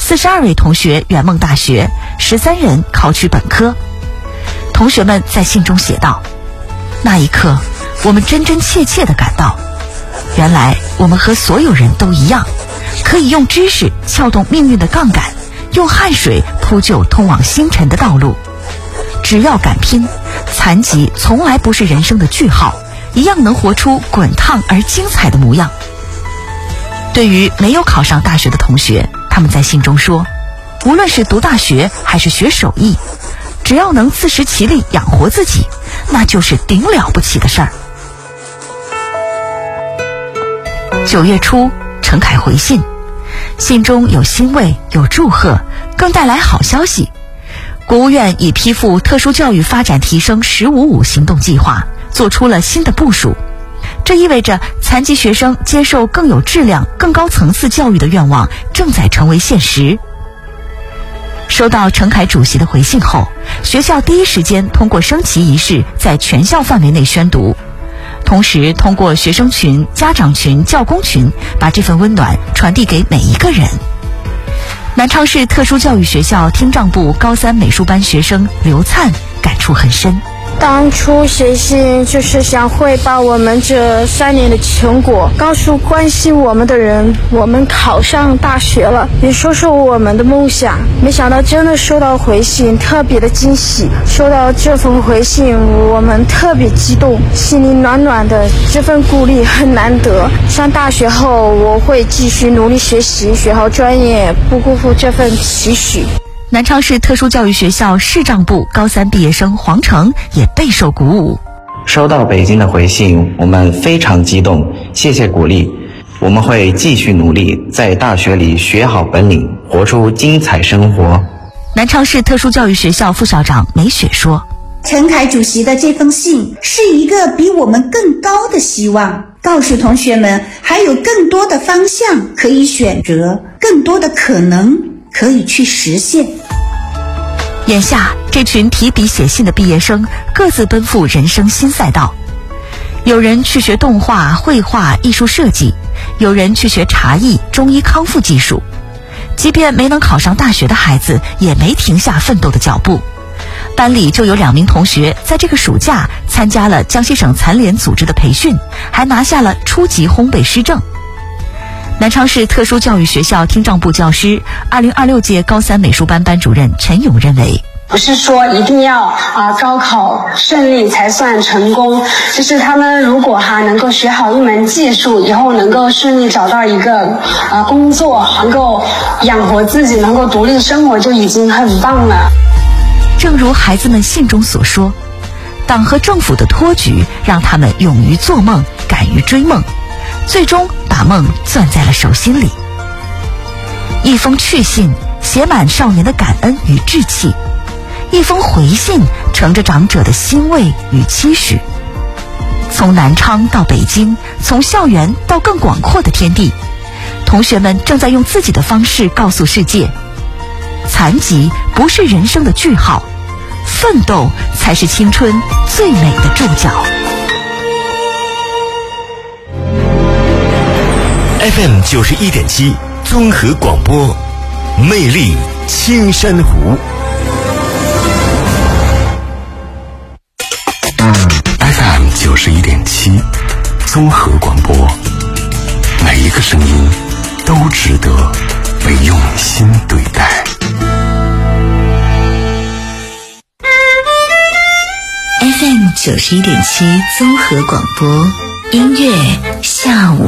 42位同学圆梦大学，13人考取本科。同学们在信中写道：那一刻，我们真真切切地感到，原来我们和所有人都一样，可以用知识撬动命运的杠杆，用汗水铺就通往星辰的道路。只要敢拼，残疾从来不是人生的句号，一样能活出滚烫而精彩的模样。对于没有考上大学的同学，他们在信中说，无论是读大学还是学手艺，只要能自食其力养活自己，那就是顶了不起的事儿。9月初，陈凯回信，信中有欣慰，有祝贺，更带来好消息。国务院已批复特殊教育发展提升“15+5”行动计划，做出了新的部署。这意味着残疾学生接受更有质量、更高层次教育的愿望正在成为现实。收到陈凯主席的回信后，学校第一时间通过升旗仪式在全校范围内宣读，同时通过学生群、家长群、教工群，把这份温暖传递给每一个人。南昌市特殊教育学校听障部高3美术班学生刘灿感触很深。 当初写信就是想汇报我们这3年的成果，告诉关心我们的人，我们考上大学了，也说说我们的梦想。没想到真的收到回信，特别的惊喜。收到这封回信，我们特别激动，心里暖暖的，这份鼓励很难得。上大学后，我会继续努力学习，学好专业，不辜负这份期许。 南昌市特殊教育学校视障部高3毕业生黄成也备受鼓舞。 收到北京的回信，我们非常激动，谢谢鼓励。我们会继续努力，在大学里学好本领，活出精彩生活。 南昌市特殊教育学校副校长梅雪说， 陈凯主席的这封信是一个比我们更高的希望，告诉同学们还有更多的方向可以选择，更多的可能可以去实现。 眼下这群提笔写信的毕业生各自奔赴人生新赛道，有人去学动画、绘画、艺术设计，有人去学茶艺、中医康复技术。即便没能考上大学的孩子也没停下奋斗的脚步，班里就有2名同学在这个暑假参加了江西省残联组织的培训，还拿下了初级烘焙师证。南昌市特殊教育学校听障部教师2026届高3美术班班主任陈勇认为， 不是说一定要高考顺利才算成功，就是他们如果能够学好一门技术，以后能够顺利找到一个工作，能够养活自己，能够独立生活，就已经很棒了。 正如孩子们信中所说，党和政府的托举让他们勇于做梦，敢于追梦，最终把梦攥在了手心里。一封去信写满少年的感恩与志气，一封回信盛着长者的欣慰与期许。从南昌到北京，从校园到更广阔的天地，同学们正在用自己的方式告诉世界，残疾不是人生的句号，奋斗才是青春最美的注脚。 FM 91.7综合广播，魅力青山湖。FM 91.7综合广播，每一个声音都值得被用心对待。 FM 91.7综合广播，音乐下午